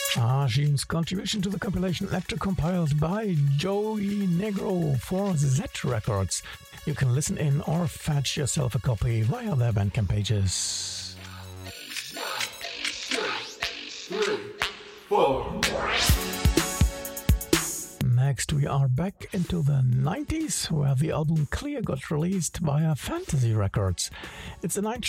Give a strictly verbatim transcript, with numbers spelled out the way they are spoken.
Arjin's contribution to the compilation Electro compiled by Joey Negro for Z Records. You can listen in or fetch yourself a copy via their Bandcamp pages. Three, four. Next, we are back into the nineties, where the album Clear got released via Fantasy Records. It's a nine